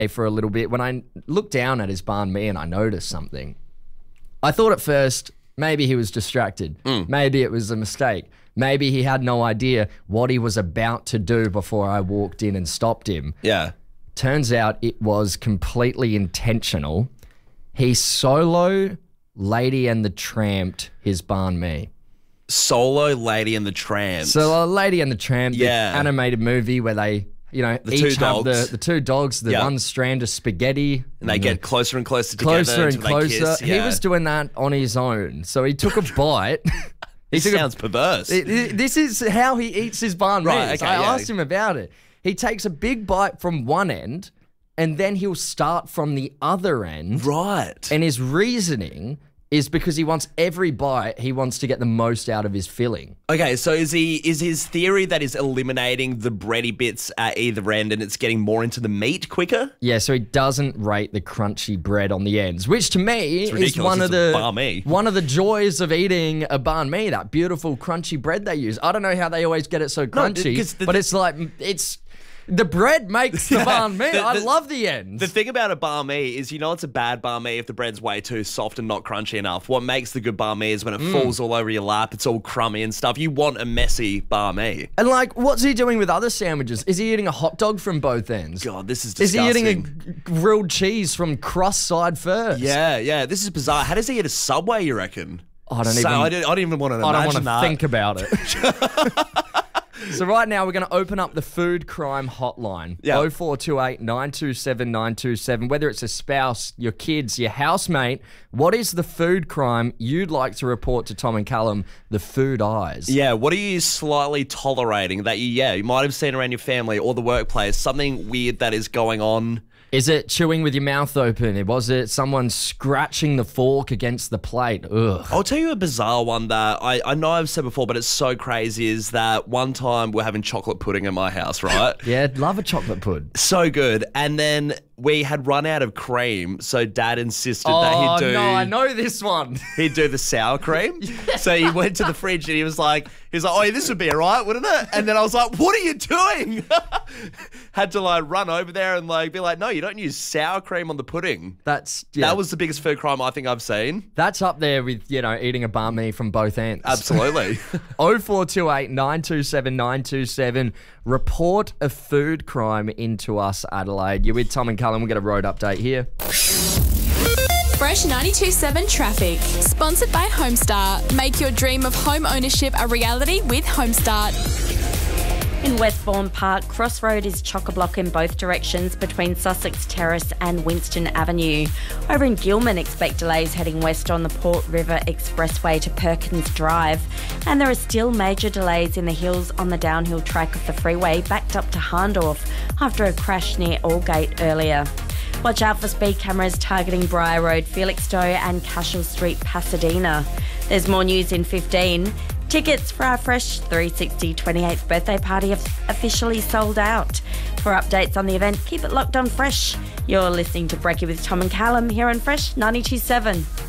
for a little bit. When I looked down at his banh mi and I noticed something, I thought at first maybe he was distracted. Maybe it was a mistake. Maybe he had no idea what he was about to do before I walked in and stopped him. Yeah. Turns out it was completely intentional. He solo Lady and the Tramped his banh mi. Solo Lady and the Tramp. So Lady and the Tramp, Yeah. the animated movie where they, you know, The each two have dogs. the two dogs, the Yeah. one strand of spaghetti. And they get closer and closer together. closer and until they closer. kiss. He Yeah. was doing that on his own. So he took a bite. This sounds perverse. This is how he eats his banh mi. Right, okay, I yeah. asked him about it. He takes a big bite from one end and then he'll start from the other end. Right. And his reasoning is because he wants every bite, he wants to get the most out of his filling. Okay, so is his theory that he's eliminating the bready bits at either end and it's getting more into the meat quicker? Yeah, so he doesn't rate the crunchy bread on the ends, which to me is ridiculous. one of It's a the banh mi. one of the joys of eating a banh mi, that beautiful crunchy bread they use. I don't know how they always get it so crunchy, because but it's like the bread makes the banh mi. I love the ends. The thing about a banh mi is, you know, it's a bad banh mi if the bread's way too soft and not crunchy enough. What makes the good banh mi is when it falls all over your lap, it's all crummy and stuff. You want a messy banh mi. And like, what's he doing with other sandwiches? Is he eating a hot dog from both ends? God, this is Is disgusting. he eating a grilled cheese from crust side first? Yeah, this is bizarre. How does he eat a Subway, you reckon? I don't even want to I don't want imagine to that. think about it. So right now we're going to open up the food crime hotline. Yeah. 0428 927 927. Whether it's a spouse, your kids, your housemate, what is the food crime you'd like to report to Tom and Callum, the Food Eyes? Yeah, what are you slightly tolerating that you might have seen around your family or the workplace, something weird that is going on? Is it chewing with your mouth open? Was it someone scratching the fork against the plate? Ugh. I'll tell you a bizarre one that I know I've said before, but it's so crazy, is that one time we're having chocolate pudding at my house, right? Yeah, love a chocolate pud. So good. And then we had run out of cream, so Dad insisted that he'd do... no, I know this one. He'd do the sour cream. So he went to the fridge and he was like, oh, yeah, this would be all right, wouldn't it? And then I was like, what are you doing? Had to like run over there and like be like, no, you don't use sour cream on the pudding. That was the biggest food crime I think I've seen. That's up there with, you know, eating a banh mi from both ends. Absolutely. 0428 927 927. Report a food crime into us, Adelaide. You're with Tom and Cullen. We'll get a road update here. Fresh 92.7 Traffic. Sponsored by Homestart. Make your dream of home ownership a reality with Homestart. In Westbourne Park, Crossroad is chock-a-block in both directions between Sussex Terrace and Winston Avenue. Over in Gilman, expect delays heading west on the Port River Expressway to Perkins Drive. And there are still major delays in the hills on the downhill track of the freeway backed up to Harndorf after a crash near Aldgate earlier. Watch out for speed cameras targeting Briar Road, Felixstowe and Cashel Street, Pasadena. There's more news in 15. Tickets for our Fresh 360 28th birthday party have officially sold out. For updates on the event, keep it locked on Fresh. You're listening to Brekkie with Tom and Callum here on Fresh 92.7.